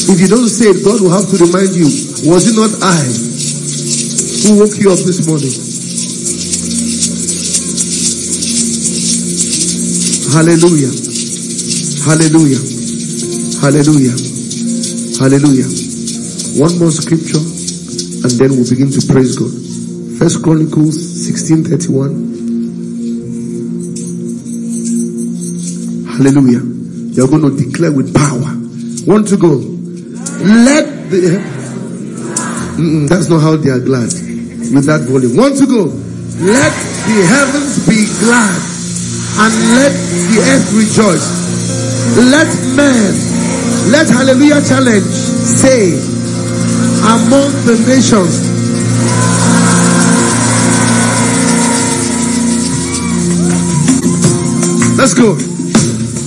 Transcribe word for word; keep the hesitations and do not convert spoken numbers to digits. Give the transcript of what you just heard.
If you don't say it, God will have to remind you, was it not I who woke you up this morning? Hallelujah. Hallelujah. Hallelujah. Hallelujah. One more scripture and then we'll begin to praise God. First Chronicles sixteen thirty-one. Hallelujah. You're going to declare with power. Want to go? Let the... Mm-mm, that's not how they are glad. With that volume. Want to go? Let the heavens be glad and let the earth rejoice. Let men, let Hallelujah Challenge say among the nations. Let's go.